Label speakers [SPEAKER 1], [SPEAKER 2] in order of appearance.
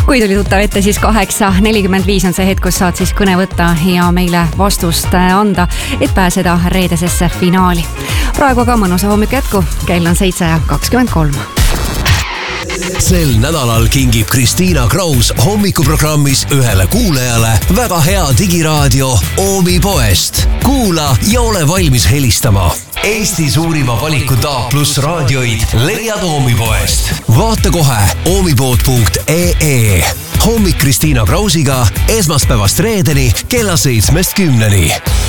[SPEAKER 1] Kui tuli tuttav ette, siis 8:45 on see hetk, kus saad siis kõne võtta ja meile vastust anda, et pääseda reedesesse finaali. Praegu aga mõnusa hommik jätku, kell on 7:23.
[SPEAKER 2] Sel nädalal kingib Kristiina Kraus hommikuprogrammis ühele kuulajale väga hea digiraadio Oomi poest. Kuula ja ole valmis helistama. Eesti suurima valikud A+ raadioid leiad Oomi poest. Vaata kohe oomipood.ee. Hommik Kristiina Krausiga esmaspäevast reedeni kella 7:10.